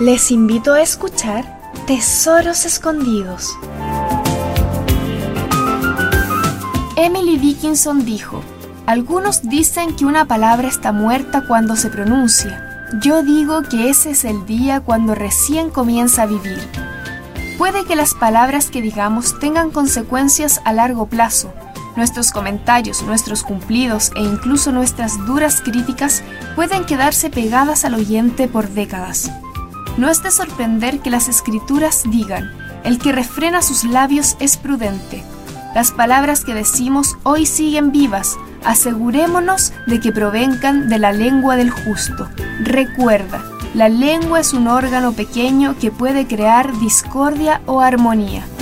Les invito a escuchar Tesoros Escondidos. Emily Dickinson dijo: algunos dicen que una palabra está muerta cuando se pronuncia. Yo digo que ese es el día cuando recién comienza a vivir. Puede que las palabras que digamos tengan consecuencias a largo plazo. Nuestros comentarios, nuestros cumplidos e incluso nuestras duras críticas pueden quedarse pegadas al oyente por décadas. No es de sorprender que las Escrituras digan: el que refrena sus labios es prudente. Las palabras que decimos hoy siguen vivas. Asegurémonos de que provengan de la lengua del justo. Recuerda, la lengua es un órgano pequeño que puede crear discordia o armonía.